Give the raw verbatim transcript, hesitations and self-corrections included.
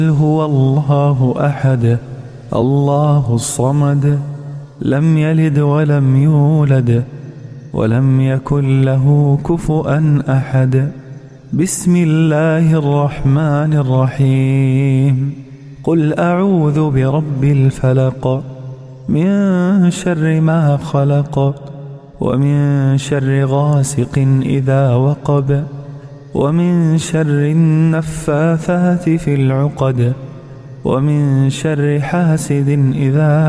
هو الله أحد الله الصمد لم يلد ولم يولد ولم يكن له كفؤا أحد. بسم الله الرحمن الرحيم. قل أعوذ برب الفلق من شر ما خلق ومن شر غاسق إذا وقب ومن شر النفاثات في العقد ومن شر حاسد إذا